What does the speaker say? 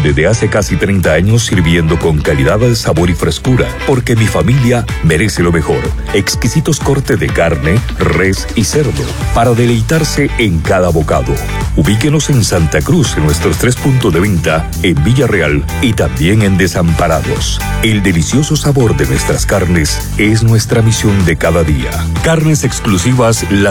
Desde hace casi 30 años sirviendo con calidad, sabor y frescura, porque mi familia merece lo mejor. Exquisitos cortes de carne, res y cerdo, para deleitarse en cada bocado. Ubíquenos en Santa Cruz, en nuestros 3 puntos de venta, en Villarreal y también en Desamparados. El delicioso sabor de nuestras carnes es nuestra misión de cada día. Carnes exclusivas La